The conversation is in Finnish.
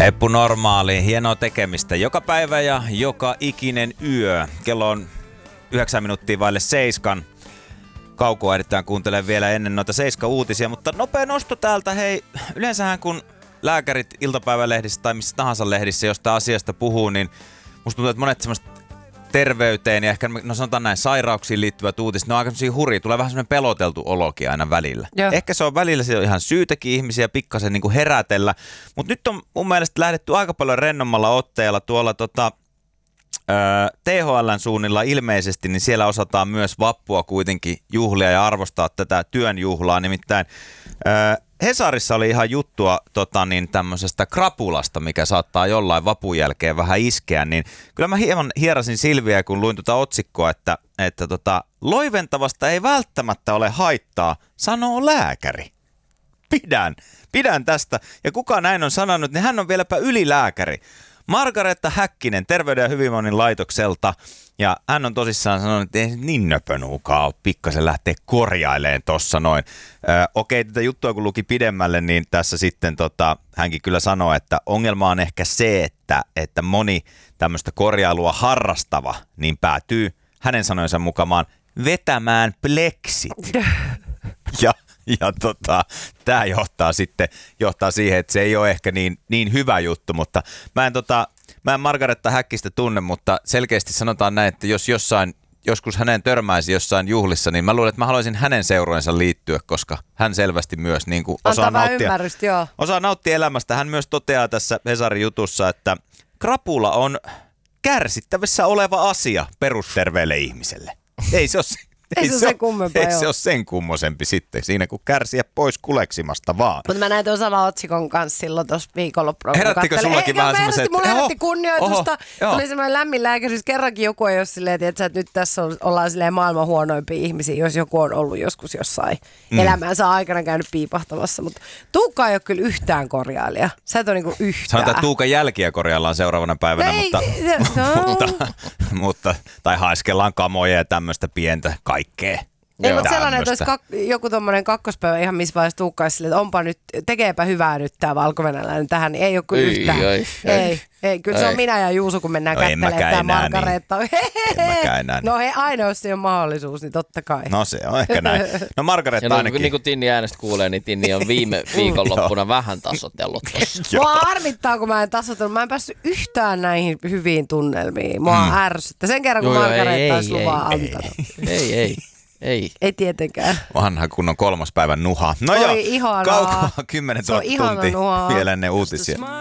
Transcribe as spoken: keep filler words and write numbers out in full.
Eppu Normaali, hienoa tekemistä joka päivä ja joka ikinen yö. Kello on yhdeksän minuuttia vaille seiskan. Kaukoa ehditään kuuntelemaan vielä ennen noita Seiska-uutisia, mutta nopea nosto täältä. Hei, yleensähän kun lääkärit iltapäivälehdissä tai missä tahansa lehdissä jostain asiasta puhuu, niin musta tuntuu, että monet semmoista terveyteen ja ehkä no sanotaan näin sairauksiin liittyvät uutiset, ne on aika semmosia hurjia, tulee vähän semmoinen peloteltu olokin aina välillä. Joo. Ehkä se on välillä se on ihan syytäkin ihmisiä pikkasen niin kuin herätellä, mutta nyt on mun mielestä lähdetty aika paljon rennommalla otteella tuolla tota, T H L:n suunnilla ilmeisesti, niin siellä osataan myös vappua kuitenkin juhlia ja arvostaa tätä työn juhlaa, nimittäin ää, Hesarissa oli ihan juttua tota, niin, tämmöisestä krapulasta, mikä saattaa jollain vapun jälkeen vähän iskeä, niin kyllä mä hieman hierasin silviä, kun luin tuota otsikkoa, että, että tota, loiventavasta ei välttämättä ole haittaa, sanoo lääkäri. Pidän, pidän tästä. Ja kuka näin on sanonut, niin hän on vieläpä ylilääkäri. Margaretta Häkkinen Terveyden ja hyvinvoinnin laitokselta, ja hän on tosissaan sanonut, että ei niin nöpönuukaa ole pikkasen lähteä korjaileen tossa noin. Ö, okei, tätä juttua kun luki pidemmälle, niin tässä sitten tota, hänkin kyllä sanoo, että ongelma on ehkä se, että, että moni tämmöistä korjailua harrastava, niin päätyy hänen sanojensa mukaan vetämään pleksit. Ja Ja tota, tämä johtaa sitten johtaa siihen, että se ei ole ehkä niin, niin hyvä juttu, mutta mä en, tota, mä en Margaretta Häkkistä tunne, mutta selkeästi sanotaan näin, että jos jossain, joskus hänen törmäisi jossain juhlissa, niin mä luulen, että mä haluaisin hänen seuroensa liittyä, koska hän selvästi myös niin kuin osaa, nauttia, joo. osaa nauttia elämästä. Hän myös toteaa tässä Hesarin jutussa, että krapula on kärsittävissä oleva asia perusterveelle ihmiselle. Ei se ole se. Ei se, se, kummempaa, ei se ole sen kummosempi sitten, siinä kun kärsiä pois kuleksimasta vaan. Mutta mä näin tuon sama otsikon kanssa silloin tuossa viikonloppuna. Herättikö sullakin vähän semmoiset? Mulla herätti kunnioitusta. Oho, tuli semmoinen lämmin lääkäisyys. Kerrankin joku ei ole silleen, että nyt tässä ollaan silleen maailman huonoimpia ihmisiä, jos joku on ollut joskus jossain mm. elämänsä aikana käynyt piipahtamassa. Mutta Tuukka ei ole kyllä yhtään korjailija. Sä et ole niinku yhtään. Sanotaan, että Tuukan jälkiä korjaillaan seuraavana päivänä, ei, mutta, no. mutta, mutta, tai haiskellaan kamoja ja tämmöistä pientä kaikkea. Ei, mutta sellainen, että olisi kak, joku tommoinen kakkospäivä ihan missä vaiheessa Tuukkaisi silleen, että onpa nyt, tekeepä hyvää nyt tää valkovenäläinen tähän, niin ei ole kyllä yhtään. Ei, ei, ei, ei. Kyllä ei. Se on minä ja Juuso, kun mennään no, kättelemään tää Margaretta. Niin. En mäkään enää. No hei, aina jos se on mahdollisuus, niin totta kai. No se on ehkä näin. No Margaretta no, ainakin. Niin kuin Tinni äänestä kuulee, niin Tinni on viime viikonloppuna vähän tasotellut tuossa. Mua harmittaa, kun mä en tasotellut. Mä en päässyt yhtään näihin hyviin tunnelmiin. Mua mm. ärsyttää. Sen kerran, kun Margaretta olisi luvaa antanut. Ei, ei. Ei. Ei tietenkään. Vanha kunnon kolmas päivän nuha. No Oi, joo, ihanaa. kaukaa kymmenen tuhatta tuntia vielä ennen uutisia.